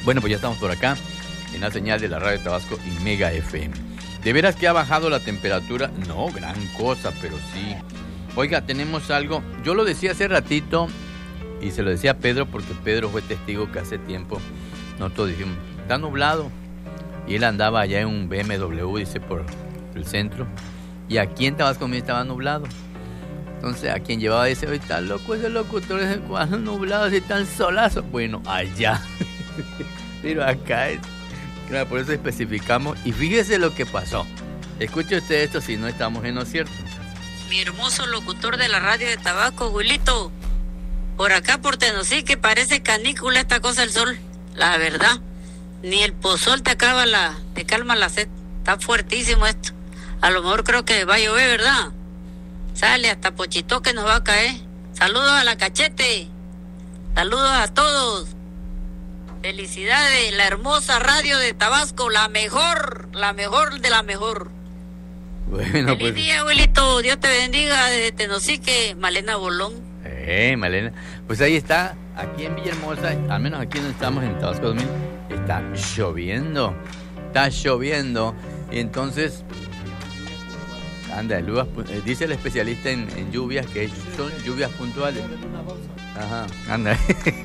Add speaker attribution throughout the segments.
Speaker 1: Bueno, pues ya estamos por acá en la señal de la Radio Tabasco y Mega FM. ¿De veras que ha bajado la temperatura? No, gran cosa, pero sí. Oiga, tenemos algo. Yo lo decía hace ratito y se lo decía a Pedro porque Pedro fue testigo que hace tiempo nosotros dijimos, está nublado. Y él andaba allá en un BMW, dice, por el centro. Y aquí en Tabasco también estaba nublado. Entonces a quien llevaba dice, oye, está loco ese locutor, cuando nublado, así tan solazo. Bueno, allá. Pero acá es... Claro, por eso especificamos. Y fíjese lo que pasó. Escuche usted esto si no estamos en lo cierto.
Speaker 2: Mi hermoso locutor de la radio de Tabasco, Wilito. Por acá, por Tenosique, parece canícula esta cosa el sol. La verdad. Ni el pozol te calma la sed. Está fuertísimo esto. A lo mejor creo que va a llover, ¿verdad? Sale hasta pochito que nos va a caer. Saludos a la Cachete. Saludos a todos. Felicidades, la hermosa radio de Tabasco, la mejor de la mejor.
Speaker 1: Bueno,
Speaker 2: feliz día, abuelito. Dios te bendiga desde Tenosique, Malena Bolón.
Speaker 1: Malena. Pues ahí está, aquí en Villahermosa, al menos aquí donde estamos en Tabasco 2000, está lloviendo. Está lloviendo. Y entonces, anda, dice el especialista en lluvias que son lluvias puntuales. Ajá, anda.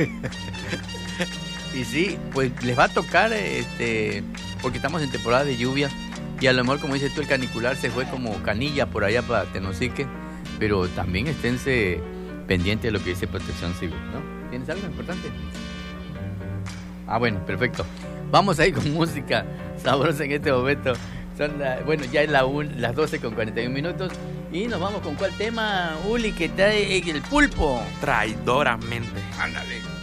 Speaker 1: Y sí, pues les va a tocar, porque estamos en temporada de lluvias y a lo mejor, como dices tú, el canicular se fue como canilla por allá para Tenosique, pero también esténse pendientes de lo que dice Protección Civil, ¿no? ¿Tienes algo importante? Ah, bueno, perfecto. Vamos ahí con música sabrosa en este momento. Bueno, ya es las 12:41 y nos vamos con cuál tema, Uli, que trae el pulpo.
Speaker 3: Traidoramente.
Speaker 1: Ándale.